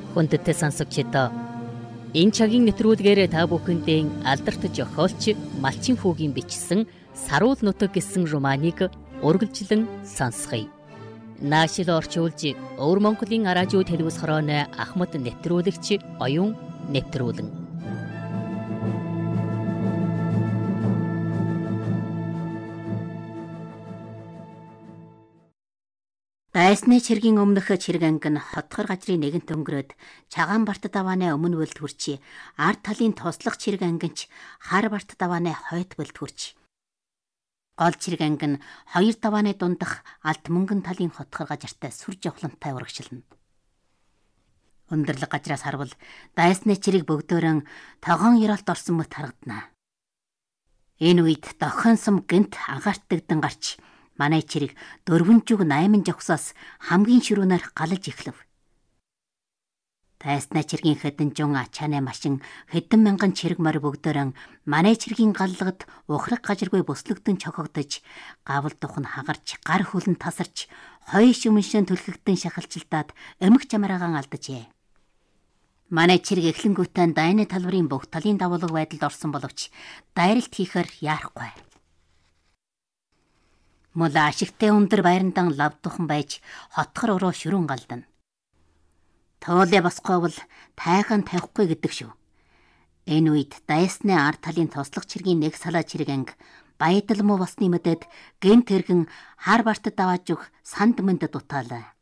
Хүндэттэй сонсогчдоо энэ цагийн нэвтрүүлгээр та бүхэндээ алдарт зохиолч Малчин хүүгийн бичсэн Саруул нутаг гэсэн романыг үргэлжлэн сонсгоё. Наашил орчуулж Өвөр Монголын радио телевиз хорооны Ахмад нэвтрүүлэгч оюун нэвтрүүлэн. Дайсны цэргийн өмнөх цэрэг анги нь хотгор газрын нэгэнт өнгөрөөд Чагаан барт давааны өмнө бүлд хүрчи. Ард талын туслах цэрэг ангинч хар барт давааны хойд бүлд хүрчи. Гол цэрэг анги нь хоёр давааны дундах алт мөнгөн талын хотгор газартай сүр жавхлантай урагшилна. Өндөрлөг газраас харвал дайсны цэрэг бөгдөөрөн тогоон ёроолт орсон мэт харагдана. Энэ үед дохион сум гэнт агаартдагдан гарч манай цэрэг 4 жүг 8 жавхсаас хамгийн ширүүнээр галж эхлэв. Дайсны цэргийн хэдэн жун ачааны машин хэдэн мянган цэрэг морь бөгдөөрөн манай цэргийн галлагад ухрах гажиргүй бүслэгдэн чохогдож, гавл дух нь хагарч, гар хөлн тасарч, хоёр шүмшэн түлхэгдэн шахалчилдаад эмх чамраагаан алдажээ. Манай цэрэг эхлэнгүүтэн дайны талбарын бүх талын давуулга байдалд орсон боловч дайралт хийхээр яарахгүй. Мөн ашигтай өндөр байрандан лавдухан байж хотгор өрөө шүрэн галдана. Тоолё босгоовол тайхан тавихгүй гэдэг шүү. Энэ үед дайсны ард талын туслах цэргийн нэг салаа цэрэг анги баядал муу болсны мэдээд гэнт тэргэн хар бартад давааж өг санд мэнд дутаалаа.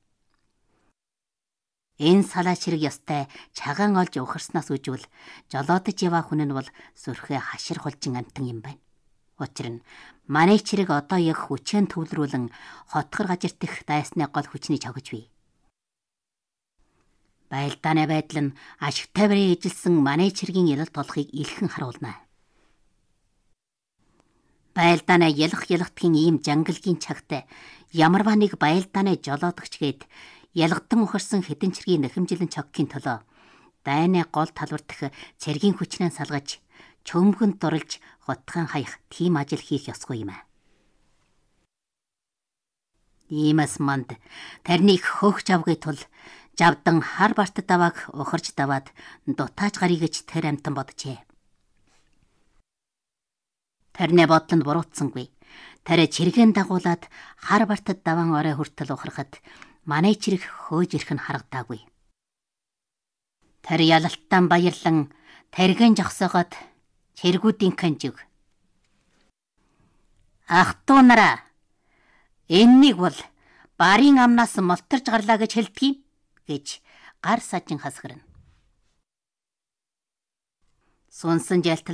Энэ салаа цэрэг ёстой чагаан олж ухарснаас үжвэл жолоодож яваа хүн нь бол зүрхээ хашир хулжин амтан юм байна. Учир нь манай цэрэг одоо яг хүчээр төвлөрүүлэн хотгор газарт их дайсны гол хүчний чогж бий. Байлдааны байдал нь ашигтай барийн ижилсэн манай цэргийн ялалт болохыг илхэн харуулна. Байлдааны ялгтгийн ийм жангалгийн цагт ямарваа нэг байлдааны жолоодогч гээд ялгатан ухарсан хэдэн цэргийн нэхэмжилэн цоггийн төлөө дайны гол талбар дэх цэргийн хүчнээ салгаж чөмгөнд дурлж хотхон хаях тийм ажил хийх ёсгүй юм аа. Иймээс манд тарныг хөөгч авгый тул жавдан хар барт давааг ухарж даваад дутааж гарыг гэж тэр амтан боджээ. Тарны бодол нь буруутсангүй. Тарэ цэргэн дагуулад хар бартад даван орой хүртэл ухрахад манай цэрэг хөөж ирэх нь харагдаагүй. Тар ялалтан баярлан таргэн жогсоогоод цэргүүдийн канжиг. Ах トゥ нараа, энэнийг бол барын амнаас молторж гарлаа гэж хэлдэг юм гэж гар сажин хасгарна. Сунсан жалтал